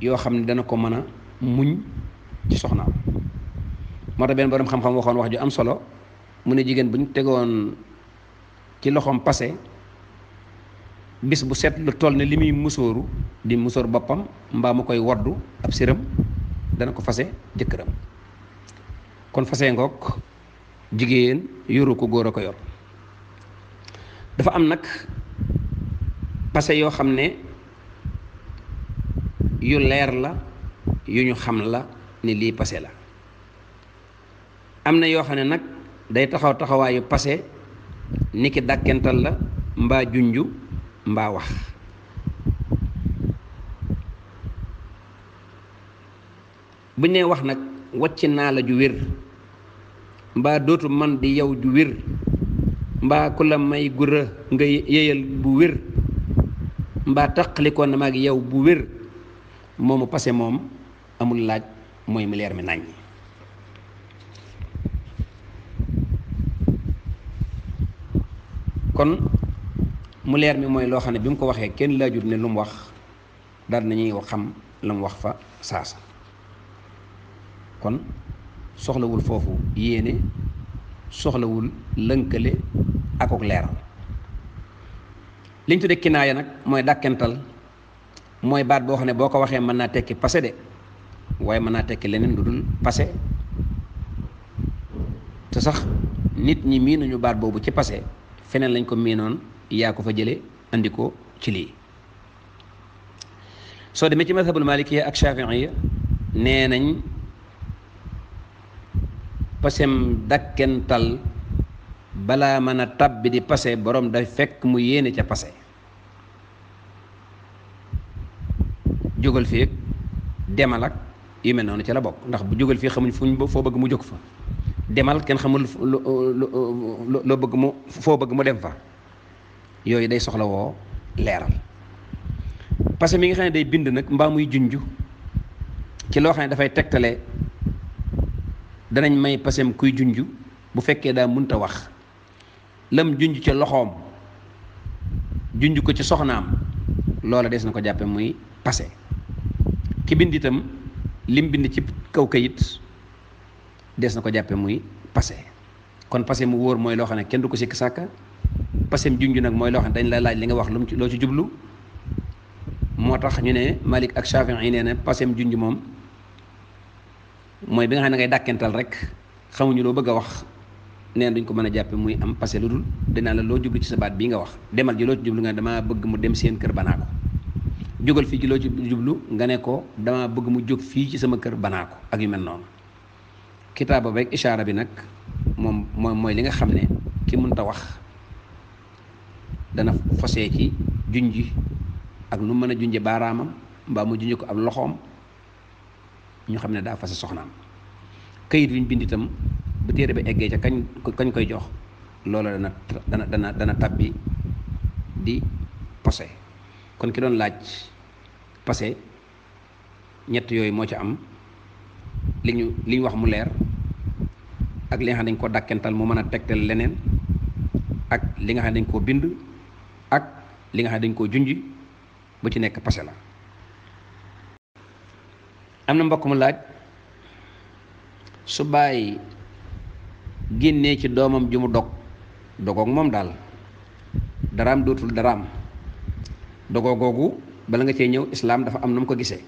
yoo xam ne dana ko mën a muñ ci soxnaam. moo tax benn borom xam-xam waxoon wax ju am solo mu ne jigéen bu ñu tegoon ci loxoom passé bis bu set lu toll ne li muy musóoru di musóor boppam mbaa mu koy woddu ab siram dana ko fase jëkkëram. kon fase ngoog jigéen yoru ko, góor a ko yor. dafa am nag passé yoo xam ne yu leer la yu ñu xam la ni lii passé la. am na yoo xam ne nag day taxaw taxawaayu passé niki dàkkental la mbaa junju mbaa wax. buñ nee wax nag wàcc naa la ju wér mbaa dootu man di yow ju wér mbaa ku la may gura nga yéyal bu wér mbaa taqalikoon na maag yow bu wér moomu passé moom amul laaj, mooy mu leer mi naññ. kon mu leer mi mooy loo xam ne bi mu ko waxee kenn laajut ne lu mu wax daal nañuy xam lu mu wax fa saasa. kon soxlawul foofu yéene, soxlawul lënkale akok leeral. liñ tudde kinaaya nag mooy dàkkental, mooy baat boo xam ne boo ko waxee mën naa tekki passé de, waaye mën naa tekki leneen lu dul passé. te sax nit ñi miinuñu baat boobu ci passé, feneen lañ ko miinoon, yaa ko fa jële andi ko ci lii. soo demee ci madhabul malikiya ak shafiiya nee nañ pasem dakkental balaa mën a tabbi di passé borom day fekk mu yéene ca passé. jógal fii demal ak yu mel noonu ci la bokk, ndax bu jógal fii xamuñ foo bëgg mu jóg fa. demal kenn xamul loo bëgg mu foo bëgg mu dem fa. yooyu day soxla woo leeral. parce que mi nga xam ne day bind nag mbaa muy junj ci loo xam ne dafay tegtale danañ may pasem kuy junj bu fekkee daa mënta wax lam junj ca loxoom junj ko ci soxnaam, loola des na ko jàppe muy passé. ki bind itam lim bind ci kaw kayit des na ko jàppe muy passé. kon passé mu wóor mooy loo xam ne kenn du ko sikk sàkka. passé mu junj nag mooy loo xam ne dañ la laaj li nga wax lu mu ci loo ci jublu. moo tax ñu ne Malik ak Shafi'i yi nee na passé mu junj moom mooy bi nga xam ne ngay dàkkental rek xamuñu loo bëgg a wax, neen duñ ko mën a jàppe muy am passé lu dul dinaa la loo jublu ci sa baat bii nga wax. demal ji loo ci jublu nga ne damaa bëgg mu dem seen kër banaa ko. jógal fii ci loo ci jublu nga ne ko damaa bëgg mu jóg fii ci sama kër banaa ko, ak yu mel noonu. kitaaba beeg ishaara bi nag moom mooy li nga xam ne ki mënta wax dana fosee ci junji ak nu mën a junje baaraamam mbaa mu junje ko ab loxoom, ñu xam ne daa fase soxnaam. këyit wi ñu bind itam bu téere ba eggee ca kañ koy jox, loola dana tabbi di posé. kon ki doon laaj passé ñett yooyu moo ci am, li ñu wax mu leer, ak li nga xam ne dañ koo dàkkental mu mën a tegtal leneen, ak li nga xam ne dañ koo bind, ak li nga xam ne dañ koo junj, bu ci nekk passé la. am na mbokk mu laaj su bàyyi génnee ci doomam ju mu dogoog moom daal daraam dootul daraam, dogoo googu bala nga cee ñëw islaam dafa am na mu ko gisee.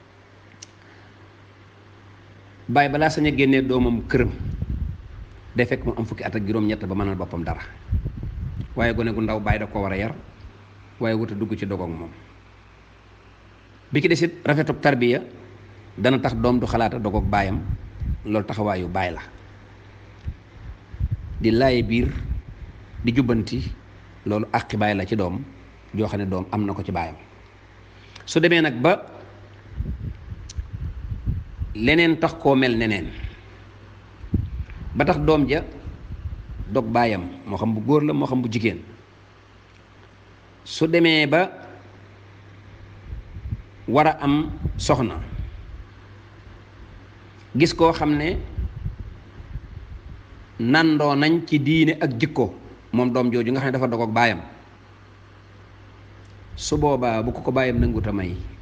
bàyyi balaa sañ a génnee doomam këram day fekk mu am fukki at ak juróom-ñett ba mënal boppam dara, waaye gone gu ndaw bàyyi da ko war a yar, waaye wuta dugg ci dogoog moom. bi ci desit rafetub tarbiya dana tax doom du xalaata dogoog baayam, loolu taxawaayu baay la. di laaye biir di jubbanti, loolu àqi baay la ci doom joo xam ne doom am na ko ci baayam. su demee nag ba leneen tax koo mel neneen ba tax doom ja dog baayam, moo xam bu góor la moo xam bu jigéen, su demee ba war a am soxna, gis koo xam ne nandoo nañ ci diine ak jikko moom doom jooju nga xam ne dafa dog ak baayam, su boobaa bu ko baayam nanguta may